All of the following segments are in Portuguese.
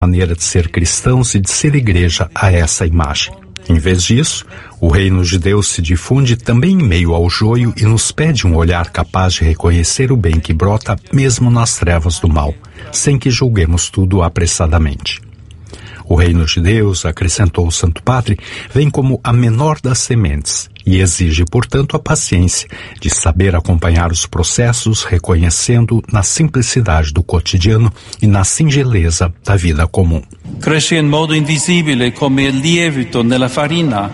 maneira de ser cristãos e de ser igreja a essa imagem. Em vez disso, o reino de Deus se difunde também em meio ao joio e nos pede um olhar capaz de reconhecer o bem que brota mesmo nas trevas do mal, sem que julguemos tudo apressadamente. O reino de Deus, acrescentou o Santo Padre, vem como a menor das sementes e exige, portanto, a paciência de saber acompanhar os processos, reconhecendo na simplicidade do cotidiano e na singeleza da vida comum. Cresce in modo invisibile come il lievito nella farina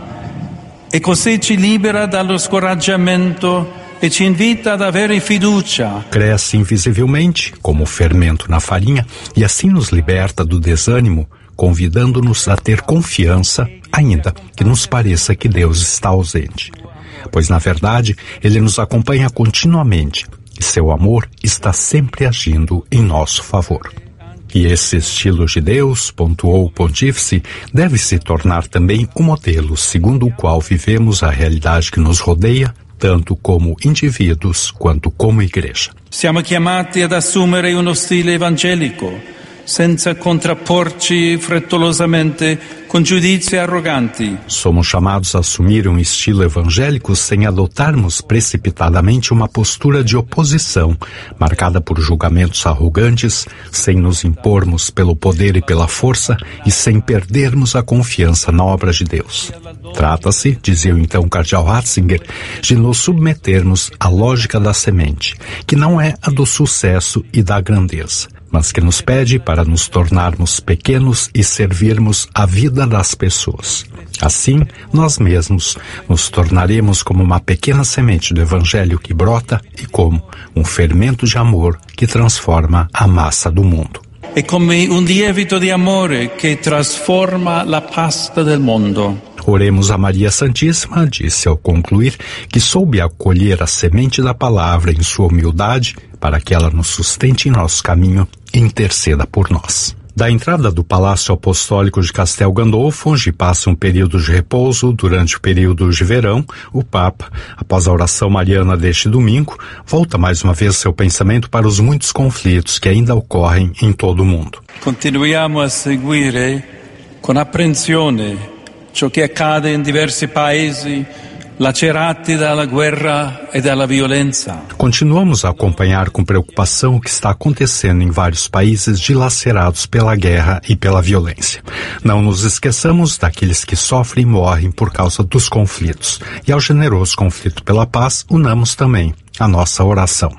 e così ci libera dallo scoraggiamento e ci invita ad avere fiducia. Cresce invisivelmente, como o fermento na farinha, e assim nos liberta do desânimo, convidando-nos a ter confiança, ainda que nos pareça que Deus está ausente. Pois, na verdade, Ele nos acompanha continuamente e seu amor está sempre agindo em nosso favor. E esse estilo de Deus, pontuou o Pontífice, deve se tornar também o modelo segundo o qual vivemos a realidade que nos rodeia, tanto como indivíduos quanto como igreja. Siamo chiamati ad assumere uno stile evangelico, senza contrapporci frettolosamente com giudizi arroganti. Somos chamados a assumir um estilo evangélico sem adotarmos precipitadamente uma postura de oposição, marcada por julgamentos arrogantes, sem nos impormos pelo poder e pela força e sem perdermos a confiança na obra de Deus. Trata-se, dizia o então cardeal Ratzinger, de nos submetermos à lógica da semente, que não é a do sucesso e da grandeza, mas que nos pede para nos tornarmos pequenos e servirmos a vida das pessoas. Assim, nós mesmos nos tornaremos como uma pequena semente do Evangelho que brota e como um fermento de amor que transforma a massa do mundo. É como um lievito de amore que transforma a pasta del mondo. Oremos a Maria Santíssima, disse ao concluir, que soube acolher a semente da palavra em sua humildade para que ela nos sustente em nosso caminho e interceda por nós. Da entrada do Palácio Apostólico de Castel Gandolfo, onde passa um período de repouso durante o período de verão, o Papa, após a oração mariana deste domingo, volta mais uma vez seu pensamento para os muitos conflitos que ainda ocorrem em todo o mundo. Continuiamo a seguire con apprensione ciò che accade in diversi paesi lacerati dalla guerra e dalla violenza. Continuamos a acompanhar com preocupação o que está acontecendo em vários países dilacerados pela guerra e pela violência. Não nos esqueçamos daqueles que sofrem e morrem por causa dos conflitos. E ao generoso conflito pela paz, unamos também a nossa oração.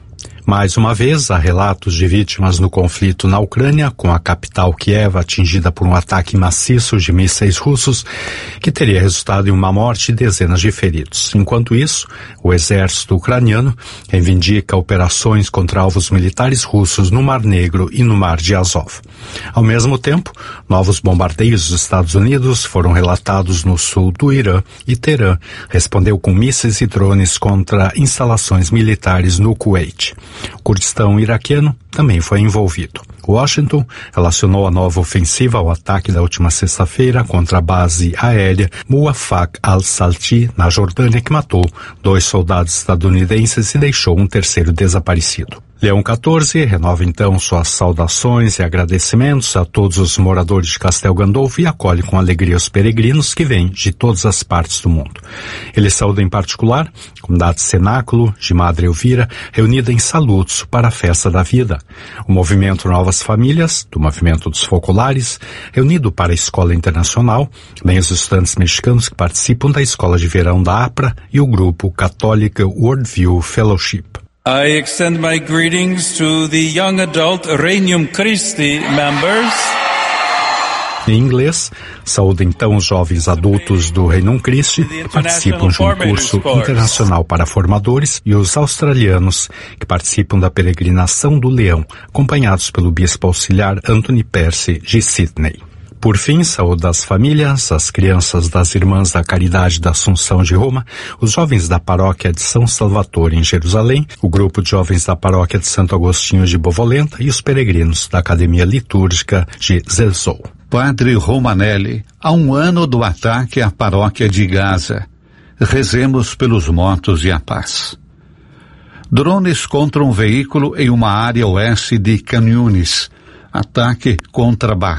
Mais uma vez, há relatos de vítimas no conflito na Ucrânia, com a capital Kiev atingida por um ataque maciço de mísseis russos, que teria resultado em uma morte e dezenas de feridos. Enquanto isso, o exército ucraniano reivindica operações contra alvos militares russos no Mar Negro e no Mar de Azov. Ao mesmo tempo, novos bombardeios dos Estados Unidos foram relatados no sul do Irã e Teherã respondeu com mísseis e drones contra instalações militares no Kuwait. O Kurdistão iraquiano também foi envolvido. Washington relacionou a nova ofensiva ao ataque da última sexta-feira contra a base aérea Muwafaq al-Salti, na Jordânia, que matou 2 soldados estadunidenses e deixou um terceiro desaparecido. Leão XIV renova então suas saudações e agradecimentos a todos os moradores de Castel Gandolfo e acolhe com alegria os peregrinos que vêm de todas as partes do mundo. Ele saúda em particular a comunidade Cenáculo de Madre Elvira, reunida em salutos para a festa da vida. O movimento Novas Famílias, do movimento dos Focolares, reunido para a Escola Internacional, também os estudantes mexicanos que participam da Escola de Verão da APRA e o grupo Catholic Worldview Fellowship. I extend my greetings to the young adult Regnum Christi members. Em inglês, saúda então os jovens adultos do Regnum Christi que participam de um curso internacional para formadores e os australianos que participam da peregrinação do Leão, acompanhados pelo bispo auxiliar Anthony Percy de Sydney. Por fim, saúda as famílias, as crianças das Irmãs da Caridade da Assunção de Roma, os jovens da paróquia de São Salvatore em Jerusalém, o grupo de jovens da paróquia de Santo Agostinho de Bovolenta e os peregrinos da Academia Litúrgica de Zezou. Padre Romanelli, há um ano do ataque à paróquia de Gaza. Rezemos pelos mortos e a paz. Drones contra um veículo em uma área oeste de Khan Yunis. Ataque contra